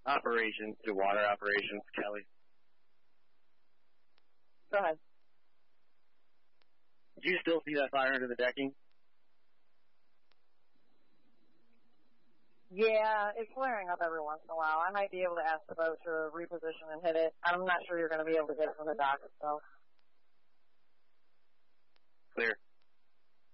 Operations to water operations, Kelly. Go ahead. Do you still see that fire under the decking? Yeah, it's flaring up every once in a while. I might be able to ask the boat to reposition and hit it. I'm not sure you're going to be able to get it from the dock itself. Clear.